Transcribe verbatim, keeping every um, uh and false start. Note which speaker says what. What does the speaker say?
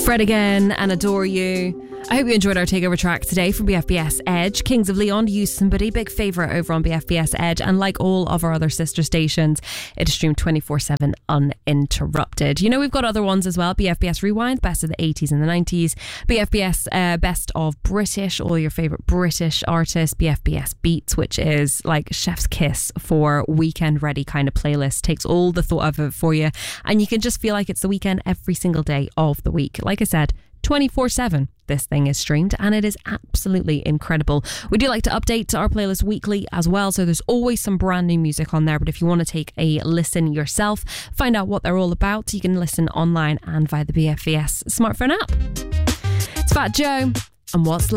Speaker 1: Fred again and Adore You. I hope you enjoyed our takeover track today from B F B S Edge. Kings of Leon, Use Somebody, big favourite over on B F B S Edge, and like all of our other sister stations, it is streamed twenty-four seven uninterrupted. You know, we've got other ones as well. B F B S Rewind, best of the eighties and the nineties. B F B S uh, best of British, all your favourite British artists. B F B S Beats, which is like chef's kiss for weekend ready kind of playlist. Takes all the thought of it for you, and you can just feel like it's the weekend every single day of the week. Like I said, twenty-four seven this thing is streamed, and it is absolutely incredible. We do like to update our playlist weekly as well, so there's always some brand new music on there. But if you want to take a listen yourself, find out what they're all about, you can listen online and via the B F B S smartphone app. It's Fat Joe and What's